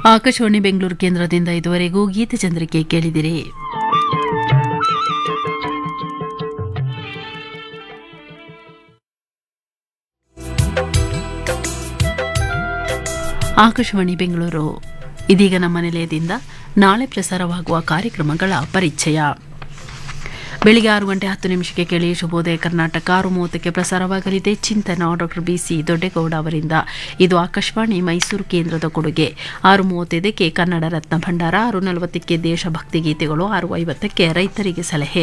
ಆಕಾಶವಾಣಿ ಬೆಂಗಳೂರು ಕೇಂದ್ರದಿಂದ ಇದುವರೆಗೂ ಗೀತೆ ಚಂದ್ರಿಕೆ ಕೇಳಿದಿರಿ. ಆಕಾಶವಾಣಿ ಬೆಂಗಳೂರು. ಇದೀಗ ನಮ್ಮ ನಿಲಯದಿಂದ ನಾಳೆ ಪ್ರಸಾರವಾಗುವ ಕಾರ್ಯಕ್ರಮಗಳ ಪರಿಚಯ. ಬೆಳಿಗ್ಗೆ 6:10 ಕೇಳಿ ಶುಭೋದಯ ಕರ್ನಾಟಕ. 6:30 ಪ್ರಸಾರವಾಗಲಿದೆ ಚಿಂತನ ಡಾಕ್ಟರ್ ಬಿಸಿ ದೊಡ್ಡೇಗೌಡ ಅವರಿಂದ. ಇದು ಆಕಾಶವಾಣಿ ಮೈಸೂರು ಕೇಂದ್ರದ ಕೊಡುಗೆ. 6:35 ಕನ್ನಡ ರತ್ನ ಭಂಡಾರ. 6:40 ದೇಶಭಕ್ತಿ ಗೀತೆಗಳು. 6:50 ರೈತರಿಗೆ ಸಲಹೆ.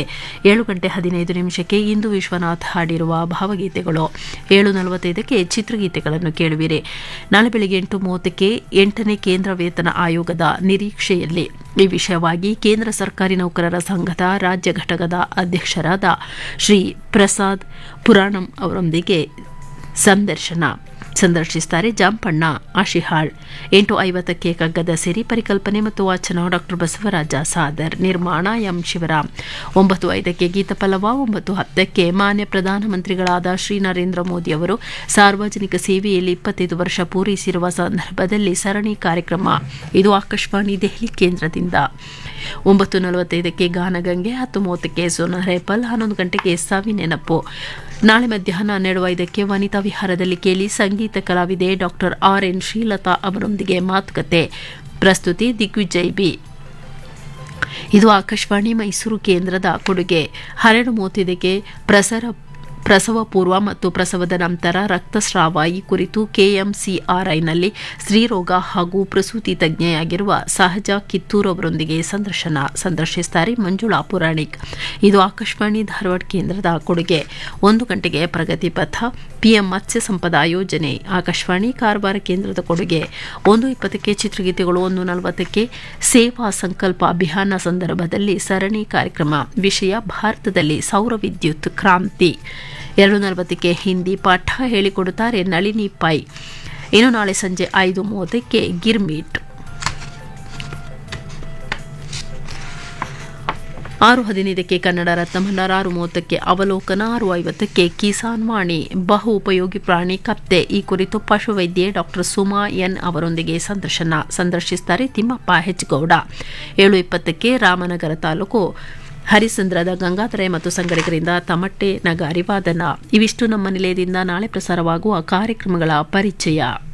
7:15 ಇಂದು ವಿಶ್ವನಾಥ್ ಹಾಡಿರುವ ಭಾವಗೀತೆಗಳು. 7:45 ಚಿತ್ರಗೀತೆಗಳನ್ನು ಕೇಳುವಿರಿ. ನಾಳೆ ಬೆಳಿಗ್ಗೆ 8:30 8ನೇ ಕೇಂದ್ರ ವೇತನ ಆಯೋಗದ ನಿರೀಕ್ಷೆಯಲ್ಲಿ ಈ ವಿಷಯವಾಗಿ ಕೇಂದ್ರ ಸರ್ಕಾರಿ ನೌಕರರ ಸಂಘದ ರಾಜ್ಯ ಘಟಕದ ಅಧ್ಯಕ್ಷರಾದ ಶ್ರೀ ಪ್ರಸಾದ್ ಪುರಾಣಂ ಅವರೊಂದಿಗೆ ಸಂದರ್ಶಿಸುತ್ತಾರೆ ಜಾಂಪಣ್ಣ ಆಶಿಹಾಳ್. 8:50 ಕಗ್ಗದ ಸಿರಿ. ಪರಿಕಲ್ಪನೆ ಮತ್ತು ವಾಚನ ಡಾಕ್ಟರ್ ಬಸವರಾಜ ಸಾದರ್. ನಿರ್ಮಾಣ ಎಂ ಶಿವರಾಮ್. 9:05 ಗೀತಪಲ್ಲವ. 9:10 ಮಾನ್ಯ ಪ್ರಧಾನಮಂತ್ರಿಗಳಾದ ಶ್ರೀ ನರೇಂದ್ರ ಮೋದಿ ಅವರು ಸಾರ್ವಜನಿಕ ಸೇವೆಯಲ್ಲಿ 25 ವರ್ಷ ಪೂರೈಸಿರುವ ಸಂದರ್ಭದಲ್ಲಿ ಸರಣಿ ಕಾರ್ಯಕ್ರಮ. ಇದು ಆಕಾಶವಾಣಿ ದೆಹಲಿ ಕೇಂದ್ರದಿಂದ. 9:45 ಗಾನಗಂಗೆ. 10:30 ಸೋನಾ ರೇಪಲ್. 11 ಗಂಟೆಗೆ ಸವಿ ನೆನಪು. ನಾಳೆ ಮಧ್ಯಾಹ್ನ 12:05 ವನಿತಾ ವಿಹಾರದಲ್ಲಿ ಕೇಳಿ ಸಂಗೀತ ಕಲಾವಿದೆ ಡಾಕ್ಟರ್ RN ಶ್ರೀಲತಾ ಅವರೊಂದಿಗೆ ಮಾತುಕತೆ. ಪ್ರಸ್ತುತಿ ದಿಗ್ವಿಜಯ್ ಬಿ. ಇದು ಆಕಾಶವಾಣಿ ಮೈಸೂರು ಕೇಂದ್ರದ ಕೊಡುಗೆ. 12:35 ಪ್ರಸವ ಪೂರ್ವ ಮತ್ತು ಪ್ರಸವದ ನಂತರ ರಕ್ತಸ್ರಾವ ಈ ಕುರಿತು KMCRIನಲ್ಲಿ ಸ್ತ್ರೀರೋಗ ಹಾಗೂ ಪ್ರಸೂತಿ ತಜ್ಞೆಯಾಗಿರುವ ಸಹಜ ಕಿತ್ತೂರು ಅವರೊಂದಿಗೆ ಸಂದರ್ಶಿಸುತ್ತಾರೆ ಮಂಜುಳಾ ಪುರಾಣಿಕ್. ಇದು ಆಕಾಶವಾಣಿ ಧಾರವಾಡ ಕೇಂದ್ರದ ಕೊಡುಗೆ. 1 ಗಂಟೆಗೆ ಪ್ರಗತಿ ಪಥ. PM ಮತ್ಸ್ಯ ಸಂಪದ ಯೋಜನೆ ಆಕಾಶವಾಣಿ ಕಾರವಾರ ಕೇಂದ್ರದ ಕೊಡುಗೆ. 1:20 ಚಿತ್ರಗೀತೆಗಳು. 1:40 ಸೇವಾ ಸಂಕಲ್ಪ ಅಭಿಯಾನ ಸಂದರ್ಭದಲ್ಲಿ ಸರಣಿ ಕಾರ್ಯಕ್ರಮ. ವಿಷಯ ಭಾರತದಲ್ಲಿ ಸೌರ ವಿದ್ಯುತ್ ಕ್ರಾಂತಿ. 2:40 ಹಿಂದಿ ಪಾಠ ಹೇಳಿಕೊಡುತ್ತಾರೆ ನಳಿನಿ ಪೈ. ಇನ್ನು ನಾಳೆ ಸಂಜೆ 5:30 ಗಿರ್ಮಿಟ್. 6:15 ಕನ್ನಡ ರತ್ನಭಂಡಾರ. 6:30 ಅವಲೋಕನ. 6:50 ಕಿಸಾನ್ ವಾಣಿ. ಬಹು ಉಪಯೋಗಿ ಪ್ರಾಣಿ ಕತ್ತೆ ಈ ಕುರಿತು ಪಶುವೈದ್ಯೆ ಡಾಕ್ಟರ್ ಸುಮಾ ಎನ್ ಅವರೊಂದಿಗೆ ಸಂದರ್ಶಿಸುತ್ತಾರೆ ತಿಮ್ಮಪ್ಪ ಹೆಚ್ಗೌಡ. 7:20 ರಾಮನಗರ ತಾಲೂಕು ಹರಿಸಂದ್ರದ ಗಂಗಾಧರ ಮತ್ತು ಸಂಗಡಿಗರಿಂದ ತಮಟೆ ನಗಾರಿ ವಾದನ. ಇವಿಷ್ಟು ನಮ್ಮ ನಿಲಯದಿಂದ ನಾಳೆ ಪ್ರಸಾರವಾಗುವ ಕಾರ್ಯಕ್ರಮಗಳ ಪರಿಚಯ.